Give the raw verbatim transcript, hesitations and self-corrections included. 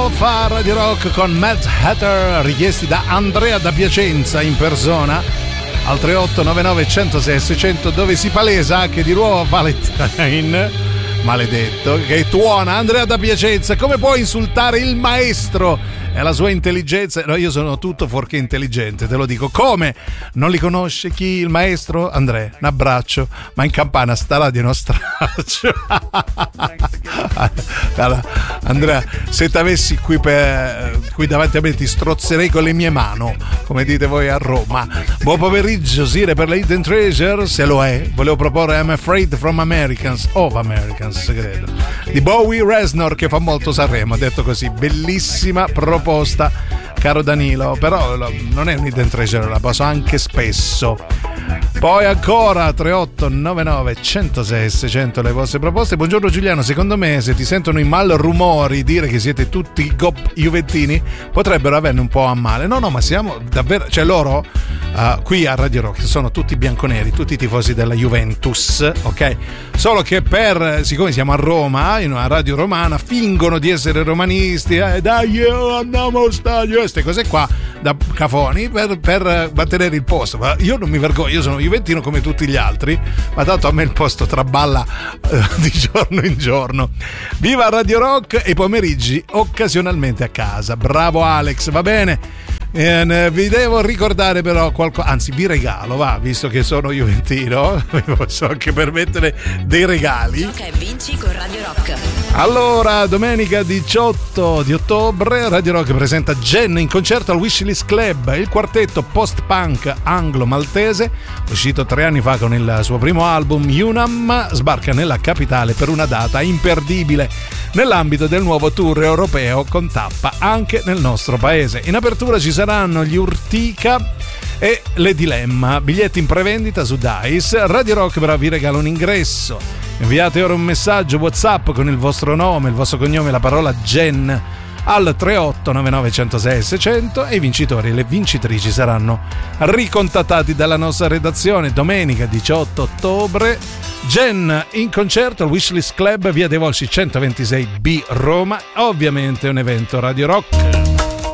Lo fa Radio Rock con Mad Hatter, richiesti da Andrea da Piacenza in persona al tre otto nove nove uno zero sei sei zero zero, dove si palesa che di nuovo Valentine, maledetto, che tuona. Andrea da Piacenza, come puoi insultare il maestro e la sua intelligenza? No, io sono tutto fuorché intelligente, te lo dico. Come? Non li conosce chi? Il maestro? Andrea, un abbraccio, ma in campana sta radio non straccio. Allora, Andrea, se ti avessi qui, per, qui davanti a me ti strozzerei con le mie mani, come dite voi a Roma. Buon pomeriggio, Sire, per la Hidden Treasure, se lo è. Volevo proporre I'm Afraid from Americans, of Americans, credo, di Bowie Reznor, che fa molto Sanremo, detto così. Bellissima proposta, caro Danilo, però non è un Hidden Treasure, la passo anche spesso. Poi ancora tre otto nove nove uno zero sei sei zero zero le vostre proposte. Buongiorno Giuliano, secondo me se ti sentono i mal rumori dire che siete tutti gop juventini potrebbero averne un po' a male. No no, ma siamo davvero, cioè loro uh, qui a Radio Rock sono tutti bianconeri, tutti tifosi della Juventus, ok? Solo che per, siccome siamo a Roma, in una radio romana, fingono di essere romanisti, eh, dai andiamo allo stadio, queste cose qua da cafoni per, per mantenere il posto. Ma io non mi vergogno, io sono juventino come tutti gli altri, ma tanto a me il posto traballa eh, di giorno in giorno. Viva Radio Rock e i pomeriggi occasionalmente a casa. Bravo Alex, va bene. Eh, vi devo ricordare però qualcosa, anzi vi regalo, va, visto che sono juventino, mi posso anche permettere dei regali. Gioca e vinci con Radio Rock. Allora, domenica diciotto di ottobre Radio Rock presenta Gen in concerto al Wishlist Club, il quartetto post-punk anglo-maltese, uscito tre anni fa con il suo primo album Unam, sbarca nella capitale per una data imperdibile nell'ambito del nuovo tour europeo con tappa anche nel nostro paese. In apertura ci saranno gli Urtica e le Dilemma, biglietti in prevendita su Dice. Radio Rock però vi regala un ingresso. Inviate ora un messaggio WhatsApp con il vostro nome, il vostro cognome e la parola Gen al tre otto nove nove uno zero sei sei zero zero e i vincitori e le vincitrici saranno ricontattati dalla nostra redazione. Domenica diciotto ottobre Gen in concerto al Wishlist Club, via dei Volsci centoventisei B, Roma. Ovviamente un evento Radio Rock.